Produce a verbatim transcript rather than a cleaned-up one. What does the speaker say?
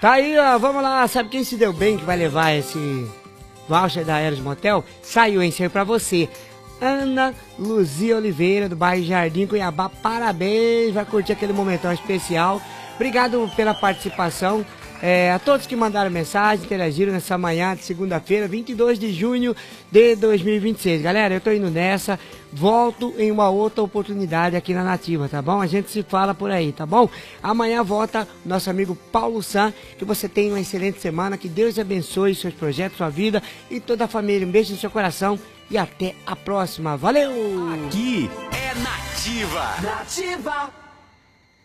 Tá aí, ó, vamos lá, sabe quem se deu bem que vai levar esse voucher da Eros Motel? Saiu, hein? Saiu pra você. Ana Luzia Oliveira, do bairro Jardim Cuiabá, parabéns, vai curtir aquele momentão especial. Obrigado pela participação. É, a todos que mandaram mensagem, interagiram nessa manhã de segunda-feira, vinte e dois de junho de dois mil e vinte e seis. Galera, eu tô indo nessa, volto em uma outra oportunidade aqui na Nativa, tá bom? A gente se fala por aí, tá bom? Amanhã volta nosso amigo Paulo San, que você tenha uma excelente semana, que Deus abençoe seus projetos, sua vida e toda a família. Um beijo no seu coração e até a próxima. Valeu! Aqui é Nativa. Nativa.